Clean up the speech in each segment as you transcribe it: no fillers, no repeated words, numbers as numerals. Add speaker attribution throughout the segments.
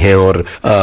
Speaker 1: हैं और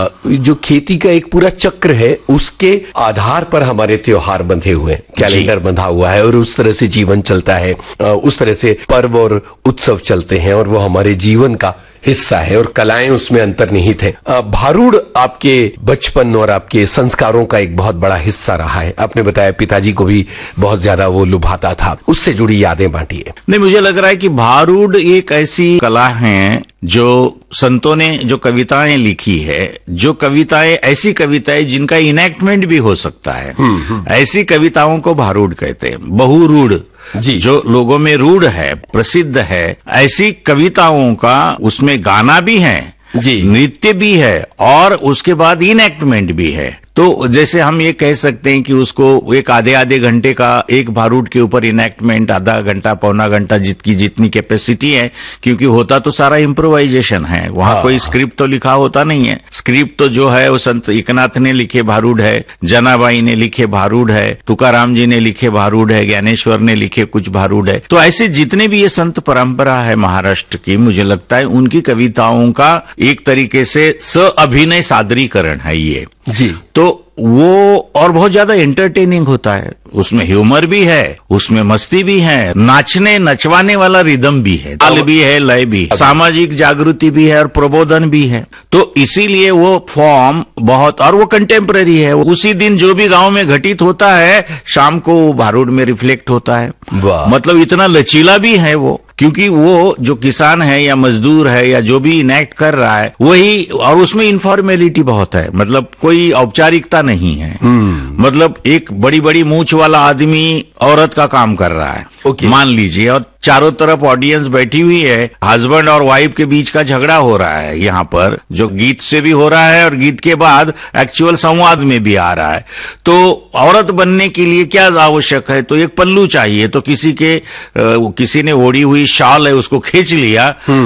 Speaker 1: जो खेती का एक पूरा चक्र है उसके आधार पर हमारे त्योहार बंधे हुए हैं, कैलेंडर बंधा हुआ है और उस तरह से जीवन चलता है, उस तरह से पर्व और उत्सव चलते हैं और वो हमारे जीवन का हिस्सा है और कलाएं उसमें अंतर्निहित है। भारूड आपके बचपन और आपके संस्कारों का एक बहुत बड़ा हिस्सा रहा है। आपने बताया पिताजी को भी बहुत ज्यादा वो लुभाता था, उससे जुड़ी यादें बांटिए।
Speaker 2: नहीं, मुझे लग रहा है कि भारूड एक ऐसी कला है जो संतों ने जो कविताएं लिखी है, जो कविताएं ऐसी कविताएं जिनका इनेक्टमेंट भी हो सकता है, ऐसी कविताओं को भारूड कहते हैं। बहुरूढ़ जी, जो लोगों में रूढ़ है, प्रसिद्ध है, ऐसी कविताओं का उसमें गाना भी है जी, नृत्य भी है और उसके बाद इनएक्टमेंट भी है। तो जैसे हम ये कह सकते हैं कि उसको एक आधे घंटे का एक भारूड के ऊपर इनएक्टमेंट, आधा घंटा पौना घंटा जितनी कैपेसिटी है, क्योंकि होता तो सारा इम्प्रोवाइजेशन है, वहां कोई स्क्रिप्ट तो लिखा होता नहीं है। स्क्रिप्ट तो जो है वो संत एकनाथ ने लिखे भारूड है, जनाबाई ने लिखे भारूड है, तुकाराम जी ने लिखे भारूड है, ज्ञानेश्वर ने लिखे कुछ भारूड है। तो ऐसे जितने भी ये संत परंपरा है महाराष्ट्र की, मुझे लगता है उनकी कविताओं का एक तरीके से अभिनय सादरीकरण है ये
Speaker 1: जी।
Speaker 2: तो वो और बहुत ज्यादा एंटरटेनिंग होता है, उसमें ह्यूमर भी है, उसमें मस्ती भी है, नाचने नचवाने वाला रिदम भी है, ताल भी है, लय भी है, सामाजिक जागृति भी है और प्रबोधन भी है। तो इसीलिए वो फॉर्म बहुत, और वो कंटेम्पररी है, उसी दिन जो भी गांव में घटित होता है शाम को भारूड में रिफ्लेक्ट होता है। मतलब इतना लचीला भी है वो, क्योंकि वो जो किसान है या मजदूर है या जो भी इनेक्ट कर रहा है वही, और उसमें इनफॉर्मेलिटी बहुत है, मतलब कोई औपचारिकता नहीं है। मतलब एक बड़ी बड़ी मूंछ वाला आदमी औरत का काम कर रहा है, मान लीजिए, और चारों तरफ ऑडियंस बैठी हुई है, हस्बैंड और वाइफ के बीच का झगड़ा हो रहा है यहाँ पर, जो गीत से भी हो रहा है और गीत के बाद एक्चुअल संवाद में भी आ रहा है। तो औरत बनने के लिए क्या आवश्यक है, तो एक पल्लू चाहिए, तो किसी ने ओढ़ी हुई शाल है उसको खींच लिया,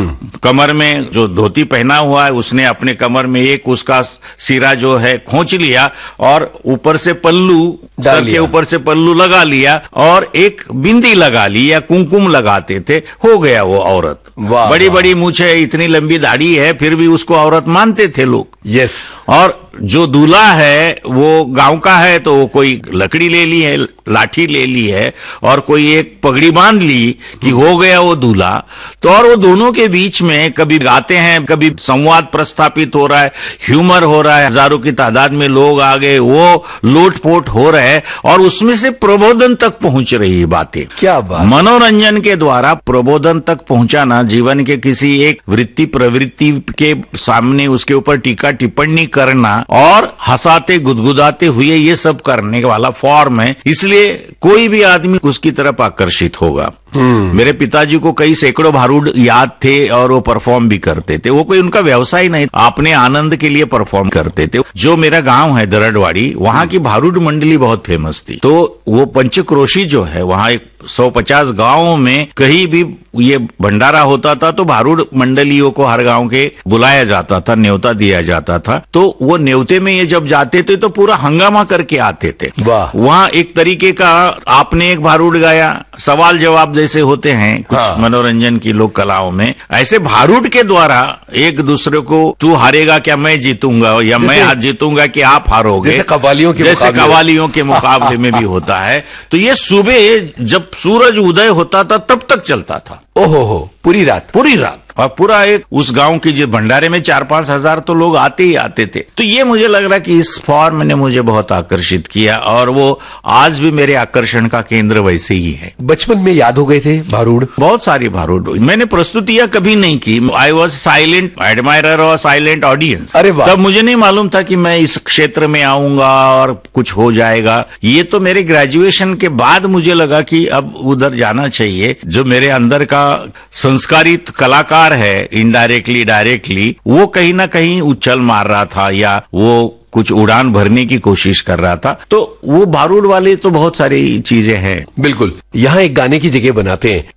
Speaker 2: कमर में जो धोती पहना हुआ है उसने अपने कमर में एक उसका सिरा जो है खोंच लिया और ऊपर से पल्लू, सर के ऊपर से पल्लू लगा लिया और एक बिंदी लगा ली या कुमकुम लगाते थे, हो गया वो औरत। बड़ी बड़ी मूछें, इतनी लंबी दाढ़ी है, फिर भी उसको औरत मानते थे लोग।
Speaker 1: यस।
Speaker 2: और जो दूल्हा है वो गांव का है तो वो कोई लकड़ी ले ली है, लाठी ले ली है और कोई एक पगड़ी बांध ली कि हो गया वो दूल्हा। तो और वो दोनों के बीच में कभी गाते हैं, कभी संवाद प्रस्थापित हो रहा है, ह्यूमर हो रहा है, हजारों की तादाद में लोग आ गए, वो लोटपोट हो रहे हैं और उसमें से प्रबोधन तक पहुंच रही है बातें।
Speaker 1: क्या बात।
Speaker 2: मनोरंजन के द्वारा प्रबोधन तक पहुंचाना, जीवन के किसी एक वृत्ति प्रवृत्ति के सामने उसके ऊपर टीका टिप्पणी करना और हंसाते गुदगुदाते हुए ये सब करने वाला फॉर्म है, इसलिए कोई भी आदमी उसकी तरफ आकर्षित होगा। मेरे पिताजी को कई सैकड़ों भारूड याद थे और वो परफॉर्म भी करते थे, वो कोई उनका व्यवसाय नहीं, अपने आनंद के लिए परफॉर्म करते थे। जो मेरा गांव है दरडवाड़ी, वहां की भारूड मंडली बहुत फेमस थी। तो वो पंचक्रोशी जो है, वहां एक 150 गांवों में कहीं भी ये भंडारा होता था तो भारूड मंडलियों को हर गांव के बुलाया जाता था, न्योता दिया जाता था। तो वो न्योते में ये जब जाते थे तो पूरा हंगामा करके आते थे। वहां एक तरीके का, आपने एक भारूड गाया, सवाल जवाब जैसे होते हैं कुछ मनोरंजन की लोक कलाओं में, ऐसे भारूड के द्वारा एक दूसरे को, तू हारेगा क्या मैं जीतूंगा, या मैं आज जीतूंगा कि आप हारोगे,
Speaker 1: जैसे
Speaker 2: कव्वालियों के मुकाबले में भी होता है। तो ये सुबह जब सूरज उदय होता था तब तक चलता था।
Speaker 1: ओहो हो, पूरी रात
Speaker 2: और पूरा एक उस गांव की जो भंडारे में 4-5 हजार तो लोग आते ही आते थे। तो ये मुझे लग रहा है कि इस फॉर्म ने मुझे बहुत आकर्षित किया और वो आज भी मेरे आकर्षण का केंद्र वैसे ही है।
Speaker 1: बचपन में याद हो गए थे भारूड?
Speaker 2: बहुत सारी भारूड। मैंने प्रस्तुतियां कभी नहीं की, आई वॉज साइलेंट एडमायरर और साइलेंट ऑडियंस।
Speaker 1: अरे वाह।
Speaker 2: तब मुझे नहीं मालूम था कि मैं इस क्षेत्र में आऊंगा और कुछ हो जाएगा। ये तो मेरे ग्रेजुएशन के बाद मुझे लगा कि अब उधर जाना चाहिए। जो मेरे अंदर का संस्कारित कलाकार है, इनडायरेक्टली डायरेक्टली, वो कहीं ना कहीं उछल मार रहा था या वो कुछ उड़ान भरने की कोशिश कर रहा था। तो वो भारूड वाले तो बहुत सारी चीजें हैं।
Speaker 1: बिल्कुल। यहाँ एक गाने की जगह बनाते हैं